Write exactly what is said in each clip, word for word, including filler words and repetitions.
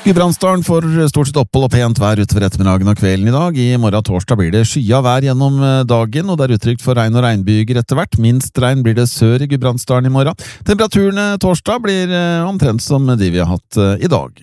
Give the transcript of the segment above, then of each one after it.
Gudbrandsdalen får stort sett opphold og pent vær utover ettermiddagen og kvelden i dag. I morgen torsdag blir det skya vær gjennom dagen, og det er uttrykt for regn og regnbyger etter hvert. Minst regn blir det sør i Gudbrandsdalen i morgen. Temperaturene torsdag blir omtrent som de vi har hatt i dag.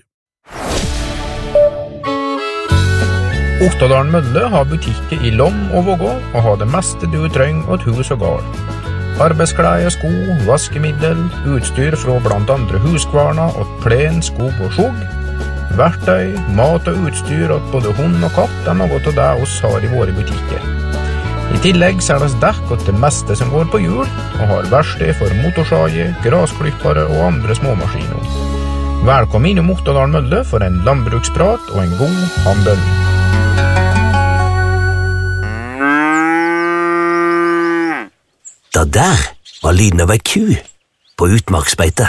Ottadalen Mølle har butikker i Lom og Vågå, og har det meste du trenger til hus og gard. Arbeidsklær, sko, vaskemiddel, utstyr fra blant andre huskvarna og plen, skog og skjog. Verktøy, mat og utstyr at både hund og katt er noe av det oss har i våre butikker. I tillegg selges dekk til det meste som går på hjul, og har verksted for motorsager, grasklippere og andre småmaskiner. Velkommen inn i Ottadalen Mølle for en landbruksprat og en god handel. Det der var lyden av ei ku på utmarksbeite.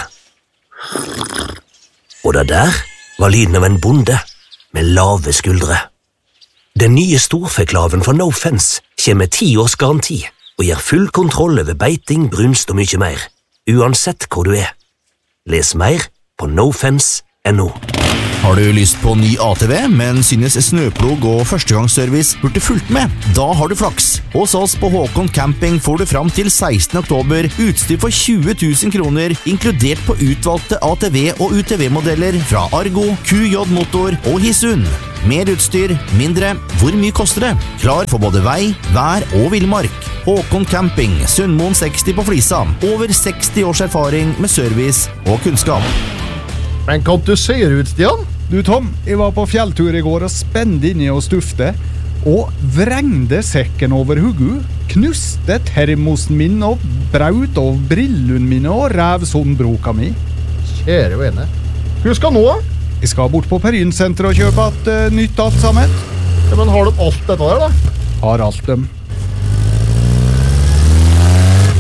Og det der var lyden av en bonde med lave skuldre. Den nye storfeklaven fra No Fence kommer med ti års garanti og gir full kontroll over beiting, brunst og mye mer, uansett hvor du er. Les mer på nofence punktum no. Har du lyst på ny A T V, men synes snøplog og førstegangsservice burde fulgt med? Da har du flaks. Hos oss på Håkon Camping får du fram til sekstende oktober utstyr for tjue tusen kroner, inkludert på utvalgte A T V og U T V-modeller fra Argo, Q J Motor og Hisun. Mer utstyr, mindre. Hvor mye koster det? Klar for både vei, vær og villmark. Håkon Camping, Sundmoen seksti på Flisa. Over seksti års erfaring med service og kunnskap. Men kan du se ut, Stian? Du, Tom, jeg var på fjelltur i går og spente inni og stufte, og vrengde sekken over huggu, knuste termosen min og braut av brillene mine og rev sondbroka mi. Kjære vene. Hva skal nå? Jeg skal bort på Perinsenteret og kjøpe et uh, nytt alt sammen. Ja, men har du alt dette der, da? Har alt dem.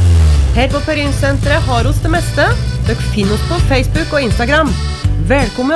Her på Perinsenteret har oss det meste. Dere finner oss på Facebook og Instagram. Velkommen